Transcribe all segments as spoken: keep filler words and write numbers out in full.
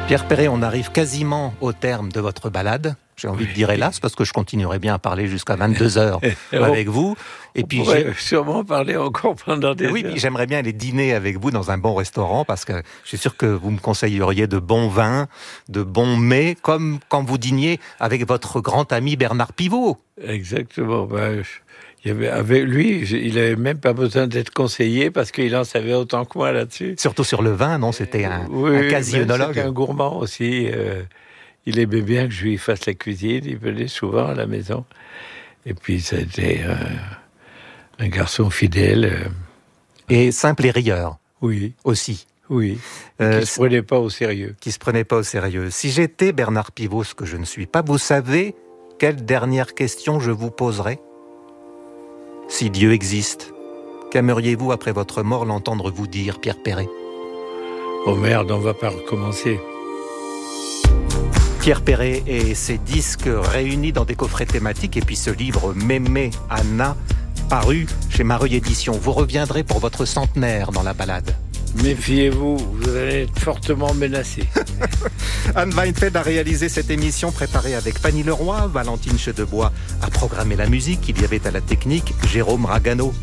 Pierre Perret, on arrive quasiment au terme de votre balade. J'ai envie de dire hélas, parce que je continuerai bien à parler jusqu'à vingt-deux heures avec vous. Et puis, j'ai sûrement parler encore pendant des oui, heures. Oui, j'aimerais bien aller dîner avec vous dans un bon restaurant, parce que je suis sûr que vous me conseilleriez de bons vins, de bons mets, comme quand vous dîniez avec votre grand ami Bernard Pivot. Exactement. Ben, il y avait, avec lui, il n'avait même pas besoin d'être conseillé, parce qu'il en savait autant que moi là-dessus. Surtout sur le vin, non? C'était un, oui, un quasi-œnologue. C'était un gourmand aussi. Euh, il aimait bien que je lui fasse la cuisine. Il venait souvent à la maison. Et puis, c'était euh, un garçon fidèle. Euh, et simple et rieur. Oui. Aussi. Oui. Euh, qui ne se prenait pas au sérieux. Qui ne se prenait pas au sérieux. Si j'étais Bernard Pivot, ce que je ne suis pas, vous savez quelle dernière question je vous poserais? Si Dieu existe, qu'aimeriez-vous après votre mort l'entendre vous dire, Pierre Perret? Oh merde, on ne va pas recommencer. Pierre Perret et ses disques réunis dans des coffrets thématiques, et puis ce livre Mémé Anna, paru chez Mareuil Éditions. Vous reviendrez pour votre centenaire dans la balade. Méfiez-vous, vous allez être fortement menacé. Anne Weinfeld a réalisé cette émission préparée avec Fanny Leroy, Valentine Chedebois a programmé la musique, il y avait à la technique Jérôme Ragano.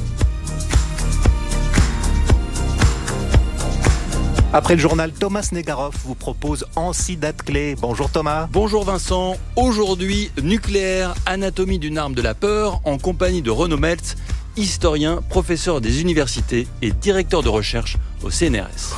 Après le journal, Thomas Negaroff vous propose Ancy Datclé. Bonjour Thomas. Bonjour Vincent. Aujourd'hui, nucléaire, anatomie d'une arme de la peur, en compagnie de Renaud Meltz, historien, professeur des universités et directeur de recherche au C N R S.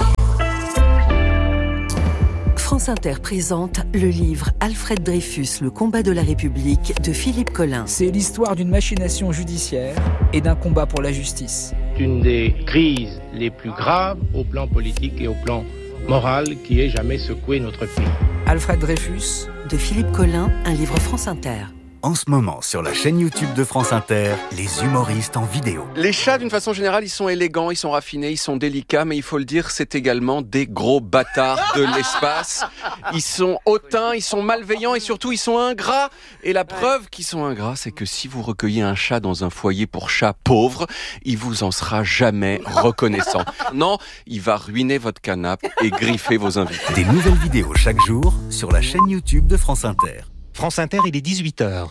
France Inter présente le livre Alfred Dreyfus, le combat de la République de Philippe Collin. C'est l'histoire d'une machination judiciaire et d'un combat pour la justice. Une des crises les plus graves au plan politique et au plan moral qui ait jamais secoué notre pays. Alfred Dreyfus de Philippe Collin, un livre France Inter. En ce moment, sur la chaîne YouTube de France Inter, les humoristes en vidéo. Les chats, d'une façon générale, ils sont élégants, ils sont raffinés, ils sont délicats, mais il faut le dire, c'est également des gros bâtards de l'espace. Ils sont hautains, ils sont malveillants et surtout, ils sont ingrats. Et la preuve qu'ils sont ingrats, c'est que si vous recueillez un chat dans un foyer pour chats pauvres, il vous en sera jamais reconnaissant. Non, il va ruiner votre canapé et griffer vos invités. Des nouvelles vidéos chaque jour sur la chaîne YouTube de France Inter. France Inter, il est dix-huit heures.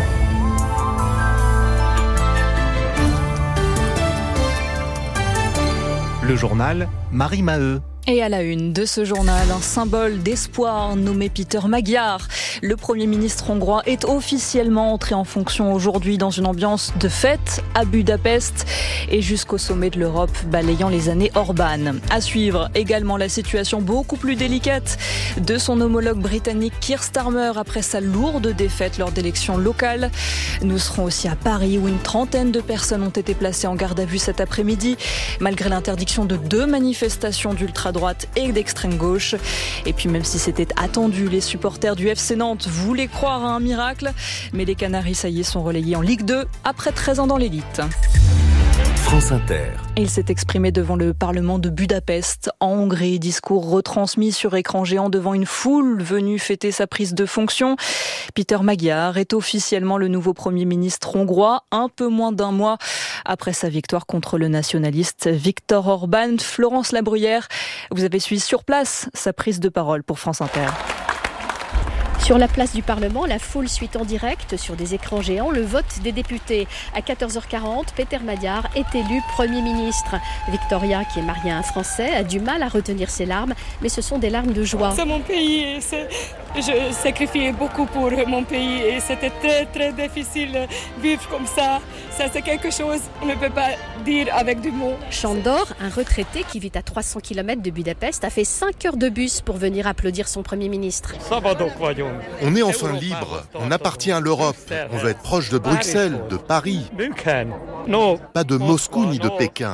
Le journal, Marie Maheu. Et à la une de ce journal, un symbole d'espoir nommé Péter Magyar. Le Premier ministre hongrois est officiellement entré en fonction aujourd'hui dans une ambiance de fête à Budapest et jusqu'au sommet de l'Europe balayant les années Orban. À suivre également la situation beaucoup plus délicate de son homologue britannique Keir Starmer après sa lourde défaite lors d'élections locales. Nous serons aussi à Paris où une trentaine de personnes ont été placées en garde à vue cet après-midi malgré l'interdiction de deux manifestations d'ultra-droite et d'extrême gauche. Et puis même si c'était attendu, les supporters du F C Nantes voulaient croire à un miracle, mais les Canaries, ça y est, sont relayés en Ligue deux après treize ans dans l'élite. France Inter. Il s'est exprimé devant le Parlement de Budapest, en Hongrie. Discours retransmis sur écran géant devant une foule venue fêter sa prise de fonction. Péter Magyar est officiellement le nouveau Premier ministre hongrois, un peu moins d'un mois après sa victoire contre le nationaliste Viktor Orban. Florence Labruyère, vous avez suivi sur place sa prise de parole pour France Inter. Sur la place du Parlement, la foule suit en direct sur des écrans géants le vote des députés. À quatorze heures quarante, Péter Magyar est élu Premier ministre. Victoria, qui est mariée à un Français, a du mal à retenir ses larmes, mais ce sont des larmes de joie. C'est mon pays, c'est... je sacrifiais beaucoup pour mon pays et c'était très très difficile de vivre comme ça. Ça c'est quelque chose qu'on ne peut pas dire avec du mot. Chandor, un retraité qui vit à trois cents kilomètres de Budapest, a fait cinq heures de bus pour venir applaudir son Premier ministre. On est enfin libre, on appartient à l'Europe, on veut être proche de Bruxelles, de Paris, pas de Moscou ni de Pékin.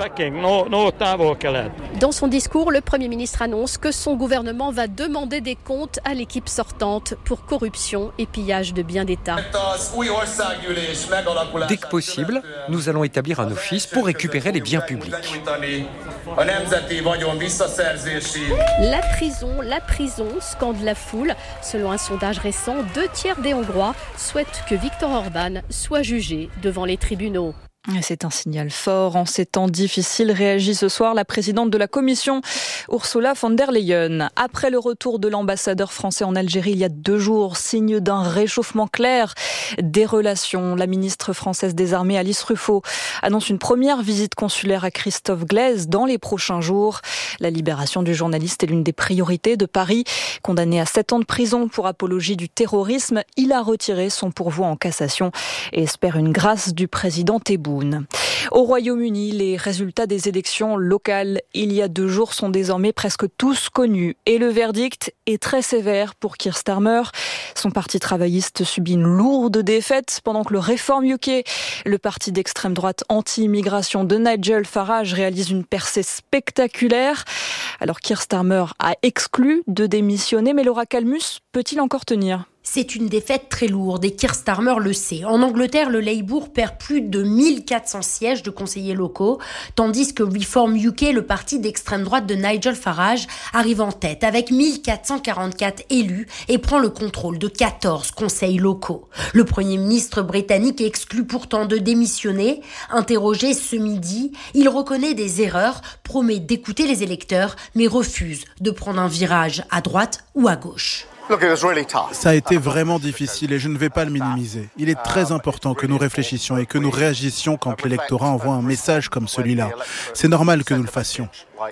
Dans son discours, le Premier ministre annonce que son gouvernement va demander des comptes à l'équipe sortante pour corruption et pillage de biens d'État. Dès que possible, nous allons établir un office pour récupérer les biens publics. La prison, la prison, scande la foule. Selon un sondage récent, deux tiers des Hongrois souhaitent que Viktor Orban soit jugé devant les tribunaux. C'est un signal fort. En ces temps difficiles, réagit ce soir la présidente de la Commission, Ursula von der Leyen. Après le retour de l'ambassadeur français en Algérie il y a deux jours, signe d'un réchauffement clair des relations. La ministre française des Armées, Alice Ruffo, annonce une première visite consulaire à Christophe Glaise dans les prochains jours. La libération du journaliste est l'une des priorités de Paris. Condamné à sept ans de prison pour apologie du terrorisme, il a retiré son pourvoi en cassation et espère une grâce du président Tebboune. Au Royaume-Uni, les résultats des élections locales il y a deux jours sont désormais presque tous connus et le verdict est très sévère pour Keir Starmer. Son parti travailliste subit une lourde défaite pendant que le Reform U K, le parti d'extrême droite anti-immigration de Nigel Farage, réalise une percée spectaculaire. Alors Keir Starmer a exclu de démissionner, mais Laura Calmus peut-il encore tenir ? C'est une défaite très lourde et Keir Starmer le sait. En Angleterre, le Labour perd plus de mille quatre cents sièges de conseillers locaux, tandis que Reform U K, le parti d'extrême droite de Nigel Farage, arrive en tête avec mille quatre cent quarante-quatre élus et prend le contrôle de quatorze conseils locaux. Le Premier ministre britannique exclut pourtant de démissionner. Interrogé ce midi, il reconnaît des erreurs, promet d'écouter les électeurs, mais refuse de prendre un virage à droite ou à gauche. Ça a été vraiment difficile et je ne vais pas le minimiser. Il est très important que nous réfléchissions et que nous réagissions quand l'électorat envoie un message comme celui-là. C'est normal que nous le fassions.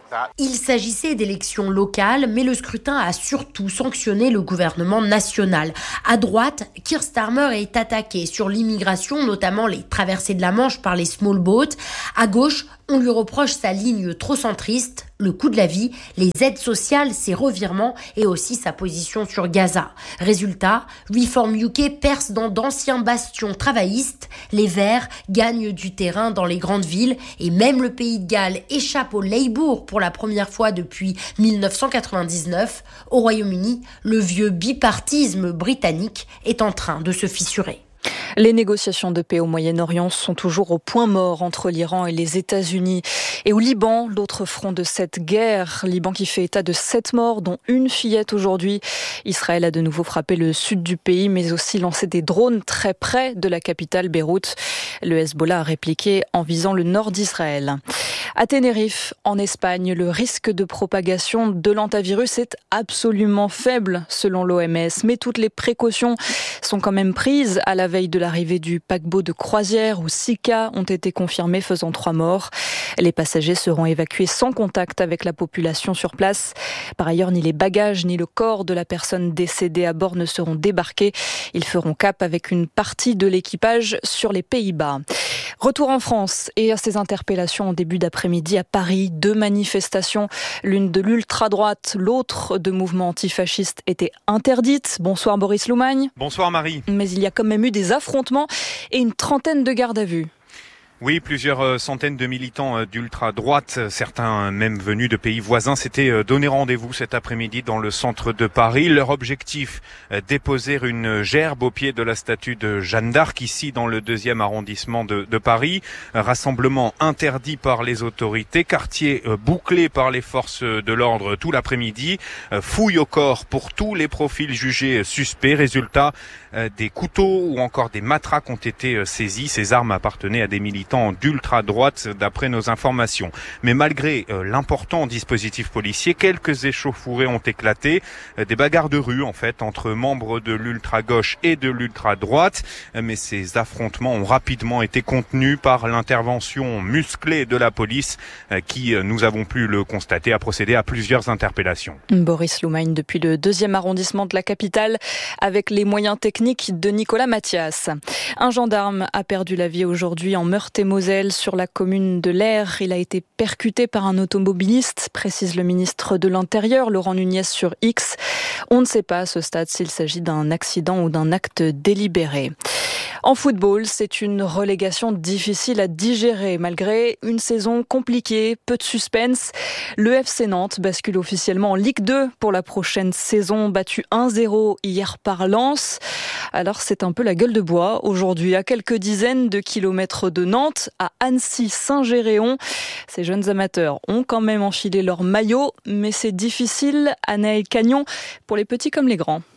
Il s'agissait d'élections locales, mais le scrutin a surtout sanctionné le gouvernement national. À droite, Keir Starmer est attaqué sur l'immigration, notamment les traversées de la Manche par les small boats. À gauche, on lui reproche sa ligne trop centriste, le coût de la vie, les aides sociales, ses revirements et aussi sa position sur Gaza. Résultat, Reform U K perce dans d'anciens bastions travaillistes, les Verts gagnent du terrain dans les grandes villes et même le Pays de Galles échappe au Labour pour la première fois depuis mille neuf cent quatre-vingt-dix-neuf. Au Royaume-Uni, le vieux bipartisme britannique est en train de se fissurer. Les négociations de paix au Moyen-Orient sont toujours au point mort entre l'Iran et les États-Unis. Et au Liban, l'autre front de cette guerre, Liban qui fait état de sept morts, dont une fillette aujourd'hui. Israël a de nouveau frappé le sud du pays, mais aussi lancé des drones très près de la capitale Beyrouth. Le Hezbollah a répliqué en visant le nord d'Israël. À Tenerife, en Espagne, le risque de propagation de l'hantavirus est absolument faible, selon l'O M S. Mais toutes les précautions sont quand même prises à la veille de l'arrivée du paquebot de croisière où six cas ont été confirmés, faisant trois morts. Les passagers seront évacués sans contact avec la population sur place. Par ailleurs, ni les bagages ni le corps de la personne décédée à bord ne seront débarqués. Ils feront cap avec une partie de l'équipage sur les Pays-Bas. Retour en France et à ces interpellations en début d'après-midi à Paris. Deux manifestations, l'une de l'ultra-droite, l'autre de mouvements antifascistes étaient interdites. Bonsoir Boris Loumagne. Bonsoir Marie. Mais il y a quand même eu des affrontements et une trentaine de gardes à vue. Oui, plusieurs centaines de militants d'ultra-droite, certains même venus de pays voisins, s'étaient donné rendez-vous cet après-midi dans le centre de Paris. Leur objectif, déposer une gerbe au pied de la statue de Jeanne d'Arc, ici dans le deuxième arrondissement de, de Paris. Rassemblement interdit par les autorités, quartier bouclé par les forces de l'ordre tout l'après-midi. Fouille au corps pour tous les profils jugés suspects. Résultat, des couteaux ou encore des matraques ont été saisis. Ces armes appartenaient à des militants d'ultra-droite d'après nos informations. Mais malgré euh, l'important dispositif policier, quelques échauffourées ont éclaté, euh, des bagarres de rue en fait entre membres de l'ultra-gauche et de l'ultra-droite, euh, mais ces affrontements ont rapidement été contenus par l'intervention musclée de la police euh, qui, euh, nous avons pu le constater, a procédé à plusieurs interpellations. Boris Loumagne depuis le deuxième arrondissement de la capitale avec les moyens techniques de Nicolas Mathias. Un gendarme a perdu la vie aujourd'hui en Meurthe-et-Moselle sur la commune de l'Aire. Il a été percuté par un automobiliste, précise le ministre de l'Intérieur, Laurent Nunez sur X. On ne sait pas à ce stade s'il s'agit d'un accident ou d'un acte délibéré. En football, c'est une relégation difficile à digérer malgré une saison compliquée, peu de suspense. Le F C Nantes bascule officiellement en Ligue deux pour la prochaine saison, battu un zéro hier par Lens. Alors c'est un peu la gueule de bois aujourd'hui, à quelques dizaines de kilomètres de Nantes, à Annecy-Saint-Géréon. Ces jeunes amateurs ont quand même enfilé leur maillot, mais c'est difficile, Anaël Cagnon, pour les petits comme les grands.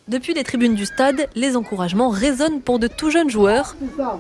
Depuis les tribunes du stade, les encouragements résonnent pour de tout jeunes joueurs.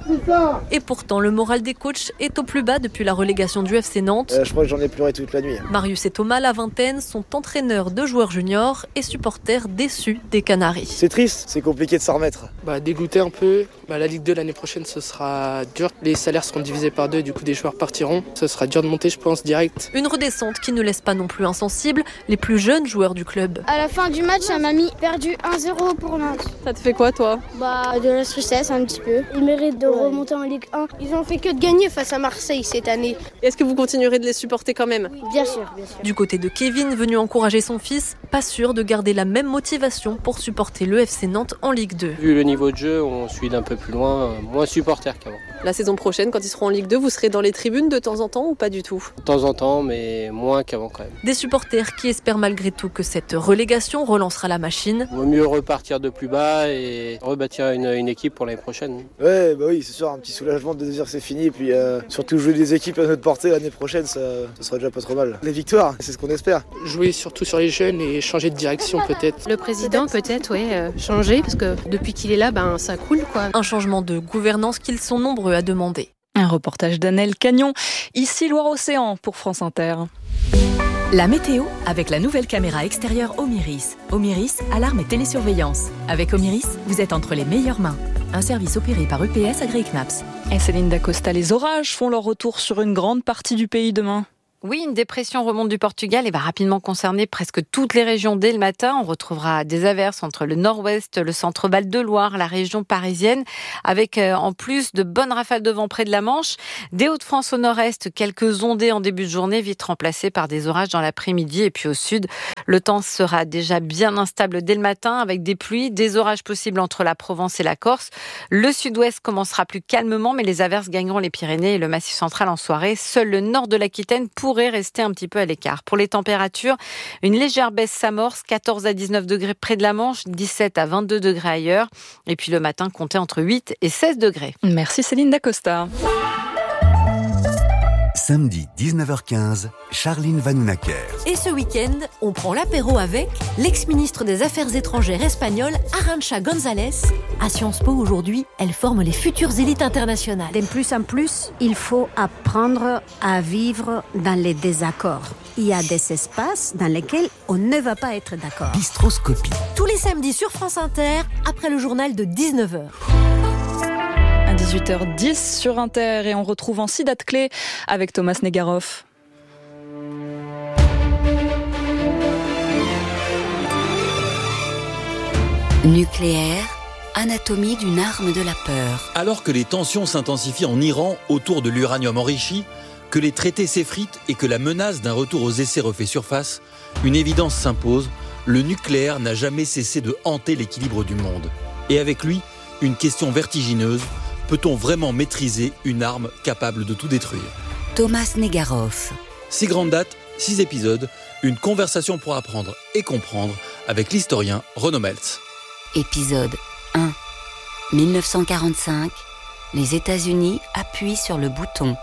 Et pourtant, le moral des coachs est au plus bas depuis la relégation du F C Nantes. Euh, je crois que j'en ai pleuré toute la nuit. Marius et Thomas, la vingtaine, sont entraîneurs de joueurs juniors et supporters déçus des Canaries. C'est triste, c'est compliqué de s'en remettre. Bah, dégoûté un peu. Bah, la Ligue deux l'année prochaine, ce sera dur. Les salaires seront divisés par deux, du coup des joueurs partiront. Ce sera dur de monter, je pense, direct. Une redescente qui ne laisse pas non plus insensibles les plus jeunes joueurs du club. À la fin du match, ça m'a mis perdu un zéro pour Nantes. Ça te fait quoi, toi? Bah, de la tristesse un petit peu. Ils méritent de ouais. remonter en Ligue un. Ils ont fait que de gagner face à Marseille cette année. Est-ce que vous continuerez de les supporter quand même? Oui, bien sûr, bien sûr. Du côté de Kevin, venu encourager son fils, pas sûr de garder la même motivation pour supporter le F C Nantes en Ligue deux. Vu le niveau de jeu, on suit d'un peu plus loin, moins supporter qu'avant. La saison prochaine, quand ils seront en Ligue deux, vous serez dans les tribunes de temps en temps ou pas du tout? De temps en temps, mais moins qu'avant quand même. Des supporters qui espèrent malgré tout que cette relégation relancera la machine. Il vaut mieux repartir de plus bas et rebâtir une, une équipe pour l'année prochaine. Ouais, bah oui, c'est sûr, un petit soulagement de dire que c'est fini. Et puis euh, surtout jouer des équipes à notre portée l'année prochaine, ça, ça sera déjà pas trop mal. Les victoires, c'est ce qu'on espère. Jouer surtout sur les jeunes et changer de direction peut-être. Le président peut-être, oui, euh, changer, parce que depuis qu'il est là, ben, ça coule quoi. Un changement de gouvernance qu'ils sont nombreux à demander. Un reportage d'Annelle Cagnon, ici Loire-Océan pour France Inter. La météo avec la nouvelle caméra extérieure Omiris. Omiris, alarme et télésurveillance. Avec Omiris, vous êtes entre les meilleures mains. Un service opéré par U P S AgriCnaps. Et Céline Dacosta, les orages font leur retour sur une grande partie du pays demain. Oui, une dépression remonte du Portugal et va rapidement concerner presque toutes les régions dès le matin. On retrouvera des averses entre le nord-ouest, le centre Val-de-Loire, la région parisienne, avec euh, en plus de bonnes rafales de vent près de la Manche. Des Hauts-de-France au nord-est, quelques ondées en début de journée, vite remplacées par des orages dans l'après-midi. Et puis au sud, le temps sera déjà bien instable dès le matin, avec des pluies, des orages possibles entre la Provence et la Corse. Le sud-ouest commencera plus calmement, mais les averses gagneront les Pyrénées et le Massif central en soirée. Seul le nord de l'Aquitaine pourrait rester un petit peu à l'écart. Pour les températures, une légère baisse s'amorce, quatorze à dix-neuf degrés près de la Manche, dix-sept à vingt-deux degrés ailleurs. Et puis le matin, comptez entre huit et seize degrés. Merci Céline Dacosta. Samedi dix-neuf heures quinze, Charline Vanhoenacker. Et ce week-end, on prend l'apéro avec l'ex-ministre des Affaires étrangères espagnole Arantxa González. À Sciences Po aujourd'hui, elle forme les futures élites internationales. De plus en plus, il faut apprendre à vivre dans les désaccords. Il y a des espaces dans lesquels on ne va pas être d'accord. Bistroscopie. Tous les samedis sur France Inter, après le journal de dix-neuf heures. À dix-huit heures dix sur Inter et on retrouve en Ciudad Clé avec Thomas Negaroff. Nucléaire, anatomie d'une arme de la peur. Alors que les tensions s'intensifient en Iran autour de l'uranium enrichi, que les traités s'effritent et que la menace d'un retour aux essais refait surface, une évidence s'impose, le nucléaire n'a jamais cessé de hanter l'équilibre du monde. Et avec lui, une question vertigineuse. Peut-on vraiment maîtriser une arme capable de tout détruire? Thomas Negaroff. Six grandes dates, six épisodes, une conversation pour apprendre et comprendre avec l'historien Renaud Meltz. Épisode un. dix-neuf cent quarante-cinq. Les États-Unis appuient sur le bouton.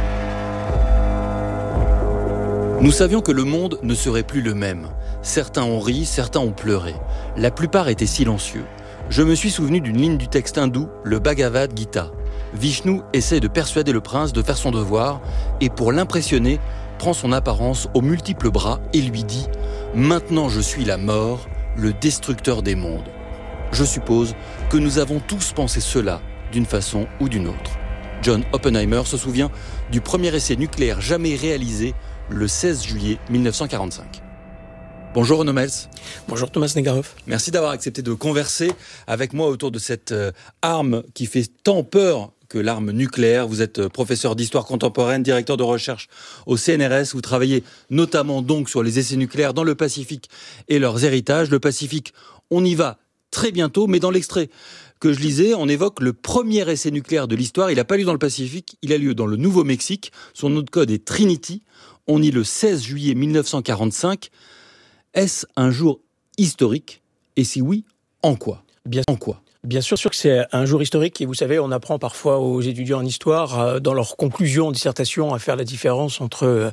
Nous savions que le monde ne serait plus le même. Certains ont ri, certains ont pleuré. La plupart étaient silencieux. Je me suis souvenu d'une ligne du texte hindou, le Bhagavad Gita. Vishnu essaie de persuader le prince de faire son devoir et pour l'impressionner, prend son apparence aux multiples bras et lui dit « Maintenant je suis la mort, le destructeur des mondes ». Je suppose que nous avons tous pensé cela d'une façon ou d'une autre. John Oppenheimer se souvient du premier essai nucléaire jamais réalisé le seize juillet mille neuf cent quarante-cinq. Bonjour Renaud Meltz. Bonjour Thomas Negaroff. Merci d'avoir accepté de converser avec moi autour de cette euh, arme qui fait tant peur que l'arme nucléaire. Vous êtes professeur d'histoire contemporaine, directeur de recherche au C N R S. Vous travaillez notamment donc sur les essais nucléaires dans le Pacifique et leurs héritages. Le Pacifique, on y va très bientôt, mais dans l'extrait que je lisais, on évoque le premier essai nucléaire de l'histoire. Il n'a pas lieu dans le Pacifique, il a lieu dans le Nouveau-Mexique. Son nom de code est Trinity. On y le seize juillet mille neuf cent quarante-cinq. Est-ce un jour historique? Et si oui, en quoi? Bien, en quoi Bien sûr, sûr que c'est un jour historique. Et vous savez, on apprend parfois aux étudiants en histoire, dans leurs conclusions en dissertation, à faire la différence entre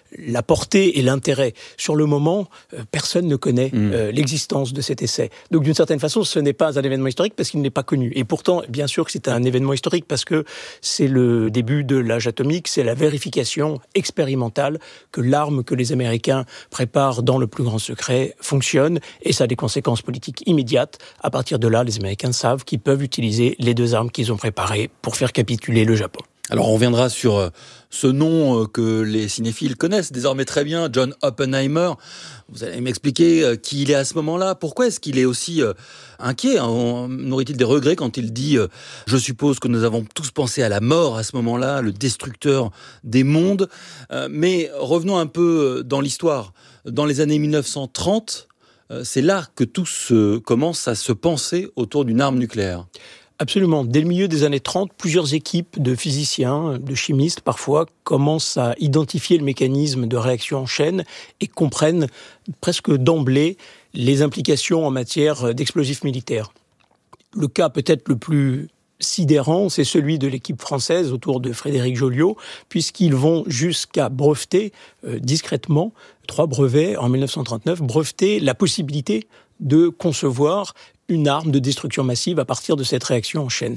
la portée et l'intérêt. Sur le moment, euh, personne ne connaît mmh. euh, l'existence de cet essai. Donc d'une certaine façon, ce n'est pas un événement historique parce qu'il n'est pas connu. Et pourtant, bien sûr que c'est un événement historique parce que c'est le début de l'âge atomique, c'est la vérification expérimentale que l'arme que les Américains préparent dans le plus grand secret fonctionne et ça a des conséquences politiques immédiates. À partir de là, les Américains savent qu'ils peuvent utiliser les deux armes qu'ils ont préparées pour faire capituler le Japon. Alors on reviendra sur ce nom que les cinéphiles connaissent désormais très bien, John Oppenheimer. Vous allez m'expliquer qui il est à ce moment-là. Pourquoi est-ce qu'il est aussi inquiet? N'aurait-il des regrets quand il dit « Je suppose que nous avons tous pensé à la mort à ce moment-là, le destructeur des mondes ». Mais revenons un peu dans l'histoire. Dans les années mille neuf cent trente, c'est là que tout se, commence à se penser autour d'une arme nucléaire. Absolument. Dès le milieu des années trente, plusieurs équipes de physiciens, de chimistes parfois, commencent à identifier le mécanisme de réaction en chaîne et comprennent presque d'emblée les implications en matière d'explosifs militaires. Le cas peut-être le plus sidérant, c'est celui de l'équipe française autour de Frédéric Joliot, puisqu'ils vont jusqu'à breveter euh, discrètement trois brevets en mille neuf cent trente-neuf, breveter la possibilité de concevoir une arme de destruction massive à partir de cette réaction en chaîne.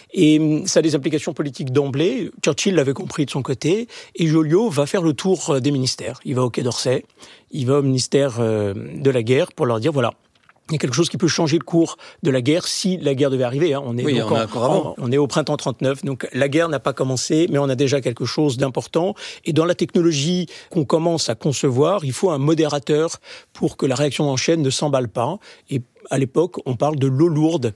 Et ça a des implications politiques d'emblée. Churchill l'avait compris de son côté, et Joliot va faire le tour des ministères. Il va au Quai d'Orsay, il va au ministère de la Guerre pour leur dire, voilà, il y a quelque chose qui peut changer le cours de la guerre si la guerre devait arriver. Hein. On est oui, donc on, en, encore avant. on est au printemps trente-neuf, donc la guerre n'a pas commencé, mais on a déjà quelque chose d'important. Et dans la technologie qu'on commence à concevoir, il faut un modérateur pour que la réaction en chaîne ne s'emballe pas. Et à l'époque, on parle de l'eau lourde.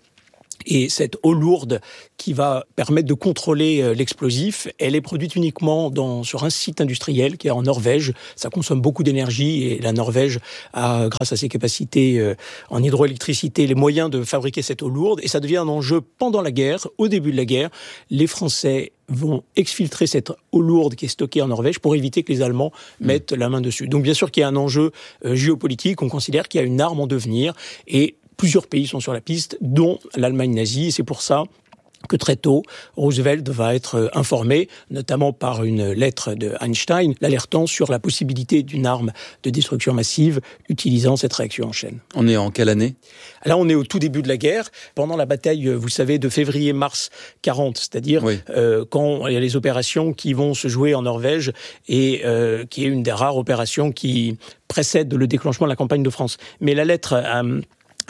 Et cette eau lourde qui va permettre de contrôler l'explosif, elle est produite uniquement dans, sur un site industriel qui est en Norvège. Ça consomme beaucoup d'énergie et la Norvège a, grâce à ses capacités en hydroélectricité, les moyens de fabriquer cette eau lourde. Et ça devient un enjeu pendant la guerre, au début de la guerre. Les Français vont exfiltrer cette eau lourde qui est stockée en Norvège pour éviter que les Allemands mmh. mettent la main dessus. Donc bien sûr qu'il y a un enjeu géopolitique. On considère qu'il y a une arme en devenir et plusieurs pays sont sur la piste, dont l'Allemagne nazie, et c'est pour ça que très tôt, Roosevelt va être informé, notamment par une lettre de Einstein, l'alertant sur la possibilité d'une arme de destruction massive utilisant cette réaction en chaîne. On est en quelle année ? Là, on est au tout début de la guerre, pendant la bataille, vous savez, de février-mars quarante, c'est-à-dire oui. euh, quand il y a les opérations qui vont se jouer en Norvège et euh, qui est une des rares opérations qui précède le déclenchement de la campagne de France. Mais la lettre... Euh,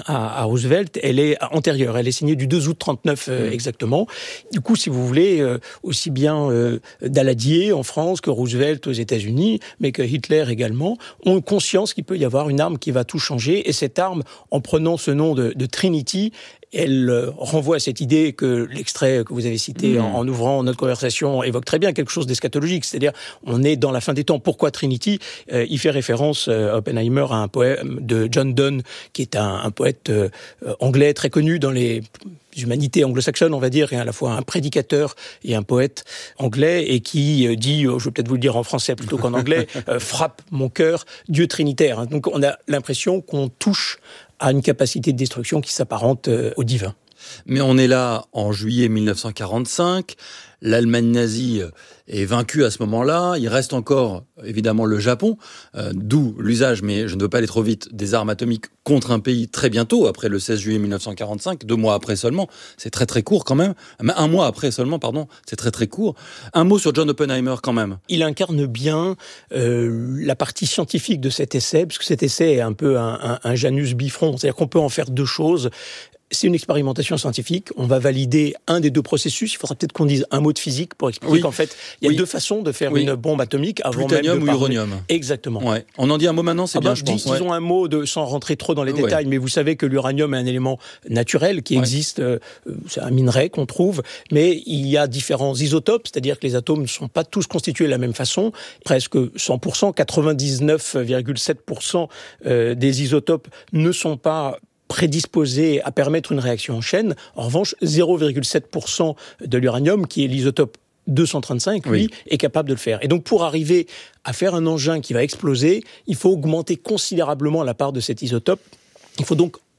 à Roosevelt, elle est antérieure. Elle est signée du deux août trente-neuf euh, exactement. Du coup, si vous voulez, euh, aussi bien euh, Daladier en France que Roosevelt aux États-Unis, mais que Hitler également, ont conscience qu'il peut y avoir une arme qui va tout changer. Et cette arme, en prenant ce nom de, de Trinity, elle renvoie à cette idée que l'extrait que vous avez cité mmh. en, en ouvrant notre conversation évoque très bien quelque chose d'eschatologique. C'est-à-dire, on est dans la fin des temps. Pourquoi Trinity ? euh, Il fait référence, euh, Oppenheimer, à un poème de John Donne, qui est un, un poète euh, anglais très connu dans les humanités anglo-saxonnes, on va dire, et à la fois un prédicateur et un poète anglais, et qui dit, je vais peut-être vous le dire en français plutôt qu'en anglais, euh, frappe mon cœur, Dieu trinitaire. Donc on a l'impression qu'on touche à une capacité de destruction qui s'apparente euh, au divin. Mais on est là en juillet mille neuf cent quarante-cinq, l'Allemagne nazie est vaincue à ce moment-là, il reste encore évidemment le Japon, euh, d'où l'usage, mais je ne veux pas aller trop vite, des armes atomiques contre un pays très bientôt, après le seize juillet mille neuf cent quarante-cinq, deux mois après seulement, c'est très très court quand même, un mois après seulement, pardon, c'est très très court. Un mot sur John Oppenheimer quand même. Il incarne bien euh, la partie scientifique de cet essai, parce que cet essai est un peu un, un, un Janus bifront, c'est-à-dire qu'on peut en faire deux choses. C'est une expérimentation scientifique. On va valider un des deux processus. Il faudra peut-être qu'on dise un mot de physique pour expliquer oui. qu'en fait, il y a oui. deux façons de faire oui. une bombe atomique avant Plutonium même de ou uranium. Exactement. Ouais. On en dit un mot maintenant, c'est ah bien, bah, je pense. Disons ouais. un mot de, sans rentrer trop dans les ouais. détails, mais vous savez que l'uranium est un élément naturel qui ouais. existe. Euh, c'est un minerai qu'on trouve, mais il y a différents isotopes, c'est-à-dire que les atomes ne sont pas tous constitués de la même façon. Presque cent pour cent, quatre-vingt-dix-neuf virgule sept pour cent euh, des isotopes ne sont pas prédisposé à permettre une réaction en chaîne. En revanche, zéro virgule sept pour cent de l'uranium, qui est l'isotope deux cent trente-cinq, lui, oui. est capable de le faire. Et donc, pour arriver à faire un engin qui va exploser, il faut augmenter considérablement la part de cet isotope. Il faut donc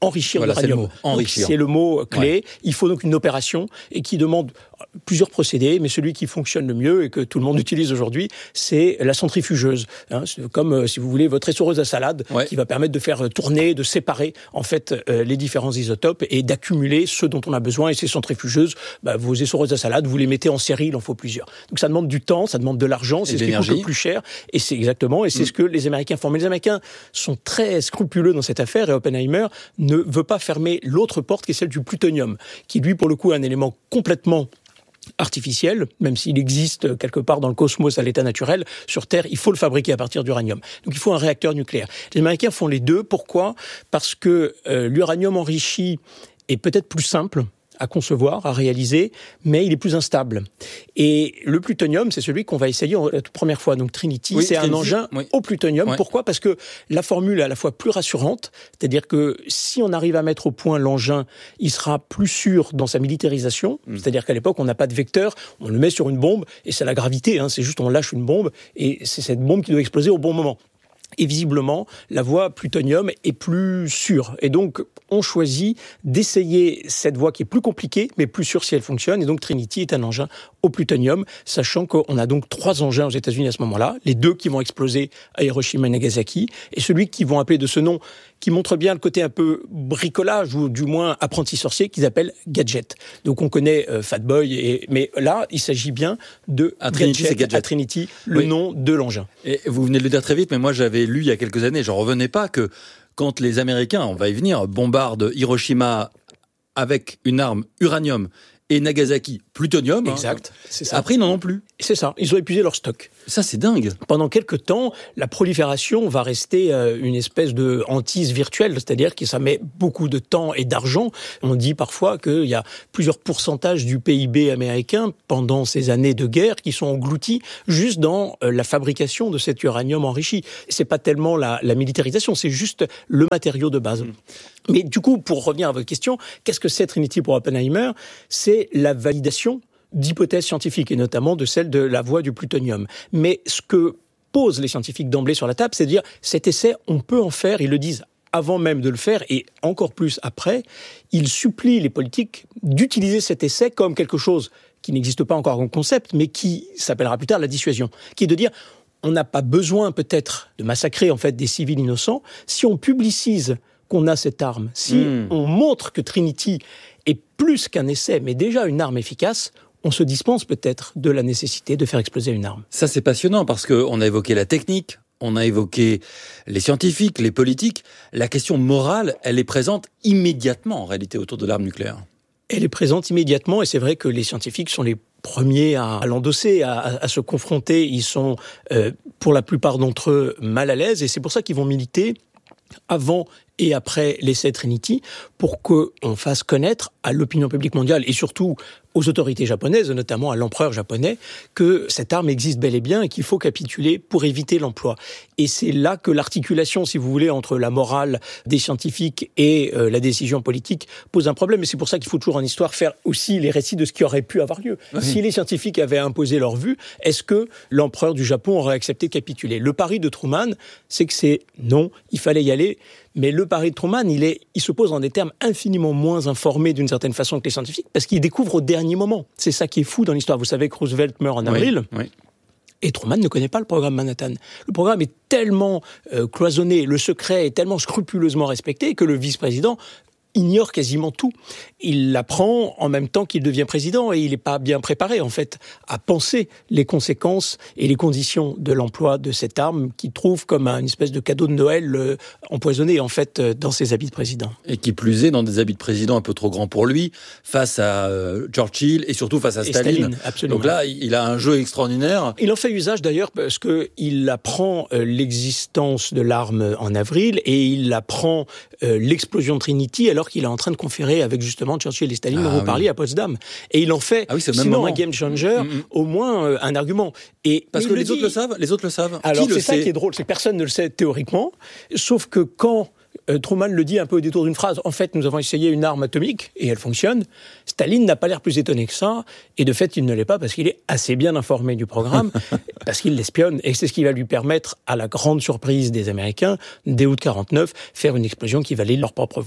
enrichir voilà, l'uranium. C'est le mot, enrichir. Donc, c'est le mot clé. Ouais. Il faut donc une opération et qui demande plusieurs procédés, mais celui qui fonctionne le mieux et que tout le monde utilise aujourd'hui, c'est la centrifugeuse. Hein, c'est comme, euh, si vous voulez, votre essoreuse à salade ouais. qui va permettre de faire tourner, de séparer en fait euh, les différents isotopes et d'accumuler ceux dont on a besoin. Et ces centrifugeuses, bah, vos essoreuses à salade, vous les mettez en série, il en faut plusieurs. Donc ça demande du temps, ça demande de l'argent, c'est et ce qui coûte le plus cher. Et c'est exactement, et c'est mmh. ce que les Américains font. Mais les Américains sont très scrupuleux dans cette affaire et Oppenheimer ne veut pas fermer l'autre porte qui est celle du plutonium, qui lui, pour le coup, est un élément complètement artificiel, même s'il existe quelque part dans le cosmos à l'état naturel, sur Terre, il faut le fabriquer à partir d'uranium. Donc il faut un réacteur nucléaire. Les Américains font les deux. Pourquoi ? Parce que euh, l'uranium enrichi est peut-être plus simple à concevoir, à réaliser, mais il est plus instable. Et le plutonium, c'est celui qu'on va essayer la toute première fois. Donc Trinity, oui, c'est Trinity, un engin oui. au plutonium. Oui. Pourquoi ? Parce que la formule est à la fois plus rassurante, c'est-à-dire que si on arrive à mettre au point l'engin, il sera plus sûr dans sa militarisation, mmh. c'est-à-dire qu'à l'époque, on n'a pas de vecteur, on le met sur une bombe, et c'est la gravité, hein, c'est juste on lâche une bombe, et c'est cette bombe qui doit exploser au bon moment. Et visiblement, la voie plutonium est plus sûre. Et donc, on choisit d'essayer cette voie qui est plus compliquée, mais plus sûre si elle fonctionne. Et donc, Trinity est un engin au plutonium, sachant qu'on a donc trois engins aux États-Unis à ce moment-là. Les deux qui vont exploser à Hiroshima et Nagasaki, et celui qu'ils vont appeler de ce nom, qui montre bien le côté un peu bricolage, ou du moins apprenti sorcier, qu'ils appellent Gadget. Donc, on connaît euh, Fat Boy, et, mais là, il s'agit bien de à Trinity, Gadget, Gadget. à Trinity, le oui. nom de l'engin. Et vous venez de le dire très vite, mais moi, j'avais lu il y a quelques années, j'en revenais pas, que quand les Américains, on va y venir, bombardent Hiroshima avec une arme uranium et Nagasaki plutonium, exact, hein, c'est ça. Après ils n'en ont plus. C'est ça, ils ont épuisé leur stock. Ça c'est dingue. Pendant quelques temps, la prolifération va rester euh, une espèce de hantise virtuelle, c'est-à-dire que ça met beaucoup de temps et d'argent. On dit parfois qu'il y a plusieurs pourcentages du P I B américain pendant ces années de guerre qui sont engloutis juste dans euh, la fabrication de cet uranium enrichi. C'est pas tellement la, la militarisation, c'est juste le matériau de base. Mmh. Mais du coup, pour revenir à votre question, qu'est-ce que c'est Trinity pour Oppenheimer ? C'est la validation d'hypothèses scientifiques, et notamment de celle de la voie du plutonium. Mais ce que posent les scientifiques d'emblée sur la table, c'est de dire, cet essai, on peut en faire, ils le disent avant même de le faire, et encore plus après, ils supplient les politiques d'utiliser cet essai comme quelque chose qui n'existe pas encore en concept, mais qui s'appellera plus tard la dissuasion, qui est de dire, on n'a pas besoin peut-être de massacrer en fait des civils innocents, si on publicise qu'on a cette arme, si mmh. on montre que Trinity est plus qu'un essai, mais déjà une arme efficace, on se dispense peut-être de la nécessité de faire exploser une arme. Ça, c'est passionnant, parce qu'on a évoqué la technique, on a évoqué les scientifiques, les politiques. La question morale, elle est présente immédiatement, en réalité, autour de l'arme nucléaire. Elle est présente immédiatement, et c'est vrai que les scientifiques sont les premiers à, à l'endosser, à, à, à se confronter. Ils sont, euh, pour la plupart d'entre eux, mal à l'aise, et c'est pour ça qu'ils vont militer avant et après l'essai Trinity, pour qu'on fasse connaître à l'opinion publique mondiale et surtout aux autorités japonaises, notamment à l'empereur japonais, que cette arme existe bel et bien et qu'il faut capituler pour éviter l'emploi. Et c'est là que l'articulation, si vous voulez, entre la morale des scientifiques et euh, la décision politique pose un problème. Et c'est pour ça qu'il faut toujours en histoire faire aussi les récits de ce qui aurait pu avoir lieu. Oui. Si les scientifiques avaient imposé leur vue, est-ce que l'empereur du Japon aurait accepté de capituler ? Le pari de Truman, c'est que c'est non, il fallait y aller. Mais le pari de Truman, il, est, il se pose dans des termes infiniment moins informés d'une certaine façon que les scientifiques, parce qu'il découvre au dernier moment. C'est ça qui est fou dans l'histoire. Vous savez que Roosevelt meurt en avril, oui, oui. et Truman ne connaît pas le programme Manhattan. Le programme est tellement euh, cloisonné, le secret est tellement scrupuleusement respecté que le vice-président ignore quasiment tout. Il l'apprend en même temps qu'il devient président et il n'est pas bien préparé, en fait, à penser les conséquences et les conditions de l'emploi de cette arme qu'il trouve comme une espèce de cadeau de Noël euh, empoisonné, en fait, euh, dans ses habits de président. Et qui plus est, dans des habits de président un peu trop grands pour lui, face à euh, Churchill et surtout face à Staline. Staline. Absolument. Donc là, il a un jeu extraordinaire. Il en fait usage, d'ailleurs, parce qu'il apprend euh, l'existence de l'arme en avril et il apprend euh, l'explosion de Trinity alors qu'il est en train de conférer avec justement Churchill et Staline ah, dont vous oui. parliez à Potsdam. Et il en fait, ah oui, sinon moment. un game changer, mmh. au moins euh, un argument. Et, Parce que les dit... autres le savent, les autres le savent. Alors qui c'est le ça sait qui est drôle, c'est que personne ne le sait théoriquement, sauf que quand euh, Truman le dit un peu au détour d'une phrase, en fait nous avons essayé une arme atomique et elle fonctionne, Staline n'a pas l'air plus étonné que ça, et de fait il ne l'est pas parce qu'il est assez bien informé du programme, parce qu'il l'espionne, et c'est ce qui va lui permettre, à la grande surprise des Américains, dès août quarante-neuf, faire une explosion qui valide leur propre voix.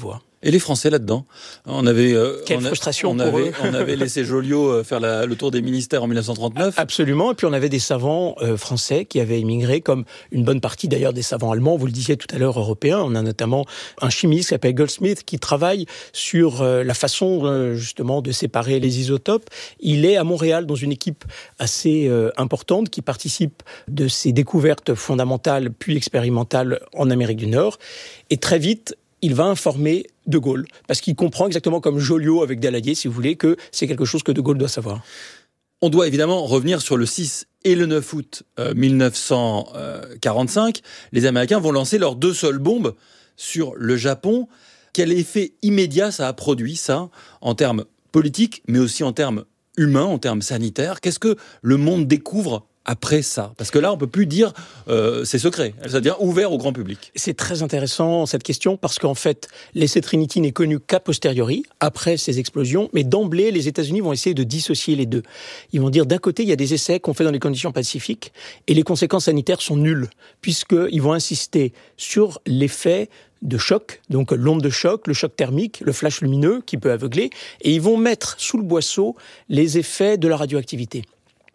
Et les Français là-dedans, on avait, euh, Quelle on a, frustration on pour avait, eux. on avait laissé Joliot faire la, le tour des ministères en mille neuf cent trente-neuf. Absolument. Et puis on avait des savants euh, français qui avaient immigré, comme une bonne partie d'ailleurs des savants allemands. Vous le disiez tout à l'heure, européens. On a notamment un chimiste qui s'appelle Goldsmith qui travaille sur euh, la façon euh, justement de séparer les isotopes. Il est à Montréal dans une équipe assez euh, importante qui participe de ces découvertes fondamentales puis expérimentales en Amérique du Nord. Et très vite, il va informer De Gaulle, parce qu'il comprend exactement comme Joliot avec Daladier, si vous voulez, que c'est quelque chose que De Gaulle doit savoir. On doit évidemment revenir sur le six et le neuf août mille neuf cent quarante-cinq. Les Américains vont lancer leurs deux seules bombes sur le Japon. Quel effet immédiat ça a produit, ça, en termes politiques, mais aussi en termes humains, en termes sanitaires? Qu'est-ce que le monde découvre après ça? Parce que là, on peut plus dire euh, c'est secret, c'est-à-dire ouvert au grand public. C'est très intéressant cette question parce qu'en fait, l'essai Trinity n'est connu qu'a posteriori, après ces explosions, mais d'emblée, les États-Unis vont essayer de dissocier les deux. Ils vont dire d'un côté, il y a des essais qu'on fait dans les conditions pacifiques et les conséquences sanitaires sont nulles, puisqu'ils vont insister sur l'effet de choc, donc l'onde de choc, le choc thermique, le flash lumineux qui peut aveugler, et ils vont mettre sous le boisseau les effets de la radioactivité. Pourquoi ?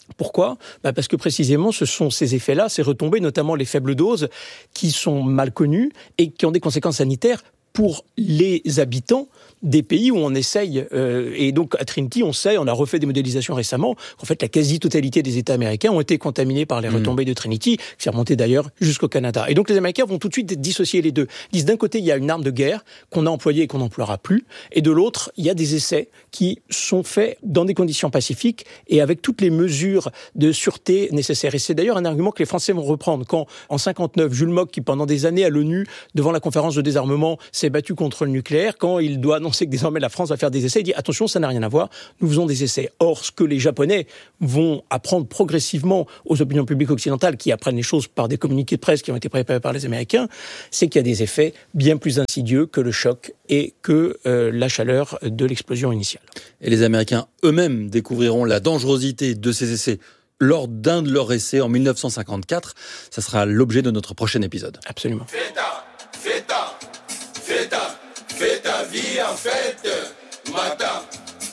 Bah parce que précisément, ce sont ces effets-là, ces retombées, notamment les faibles doses, qui sont mal connues et qui ont des conséquences sanitaires pour les habitants des pays où on essaye. Euh, et donc, à Trinity, on sait, on a refait des modélisations récemment, qu'en fait, la quasi-totalité des États américains ont été contaminés par les retombées mmh. de Trinity, qui s'est remonté d'ailleurs jusqu'au Canada. Et donc, les Américains vont tout de suite dissocier les deux. Ils disent, d'un côté, il y a une arme de guerre qu'on a employée et qu'on n'emploiera plus, et de l'autre, il y a des essais qui sont faits dans des conditions pacifiques et avec toutes les mesures de sûreté nécessaires. Et c'est d'ailleurs un argument que les Français vont reprendre quand, en cinquante-neuf, Jules Mock, qui pendant des années à l'ONU, devant la conférence de désarmement, s'est battu contre le nucléaire, quand il doit annoncer que désormais la France va faire des essais, il dit attention, ça n'a rien à voir, nous faisons des essais. Or, ce que les Japonais vont apprendre progressivement aux opinions publiques occidentales, qui apprennent les choses par des communiqués de presse qui ont été préparés par les Américains, c'est qu'il y a des effets bien plus insidieux que le choc et que euh, la chaleur de l'explosion initiale. Et les Américains eux-mêmes découvriront la dangerosité de ces essais lors d'un de leurs essais en mille neuf cent cinquante-quatre. Ça sera l'objet de notre prochain épisode. Absolument. Fais ta, fais ta, fais ta, fais ta vie en fête. Mata,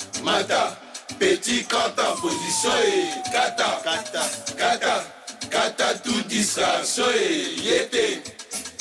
mata, petit quand en position et kata, kata, kata, kata, tout distraction et yété.